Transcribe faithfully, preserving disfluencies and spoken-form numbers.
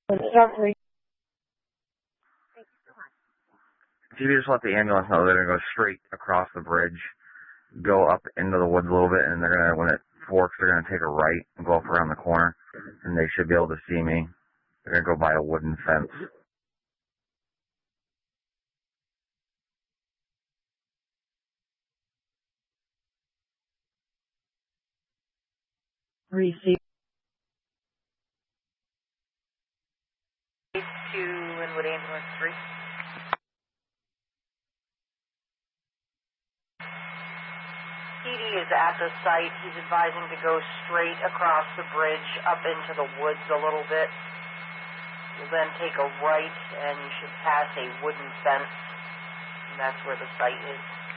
Sorry. If you just let the ambulance know, they're going to go straight across the bridge, go up into the woods a little bit, and they're going to, when it forks, they're going to take a right and go up around the corner, and they should be able to see me. They're going to go by a wooden fence. Receive. To Linwood Ambulance three. P D is at the site. He's advising to go straight across the bridge up into the woods a little bit. You'll then take a right and you should pass a wooden fence, and that's where the site is.